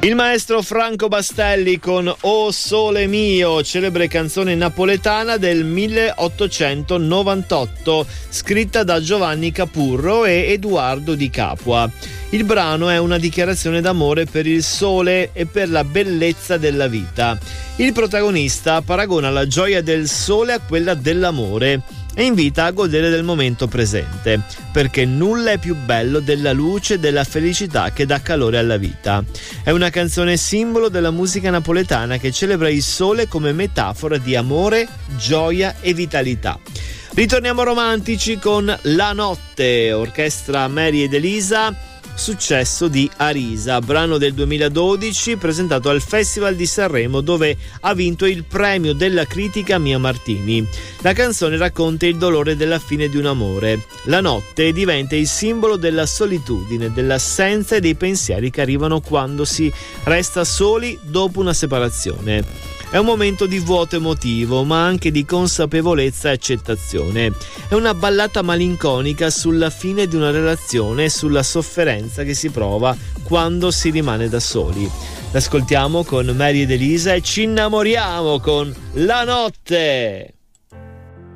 Il maestro Franco Bastelli con O Sole Mio, celebre canzone napoletana del 1898, scritta da Giovanni Capurro e Edoardo Di Capua. Il brano è una dichiarazione d'amore per il sole e per la bellezza della vita. Il protagonista paragona la gioia del sole a quella dell'amore e invita a godere del momento presente, perché nulla è più bello della luce e della felicità che dà calore alla vita. È una canzone simbolo della musica napoletana che celebra il sole come metafora di amore, gioia e vitalità. Ritorniamo romantici con La Notte, orchestra Mary ed Elisa, successo di Arisa, brano del 2012 presentato al Festival di Sanremo, dove ha vinto il premio della critica Mia Martini. La canzone racconta il dolore della fine di un amore. La notte diventa il simbolo della solitudine, dell'assenza e dei pensieri che arrivano quando si resta soli dopo una separazione. È un momento di vuoto emotivo, ma anche di consapevolezza e accettazione. È una ballata malinconica sulla fine di una relazione e sulla sofferenza che si prova quando si rimane da soli. L'ascoltiamo con Mary ed Elisa e ci innamoriamo con La Notte!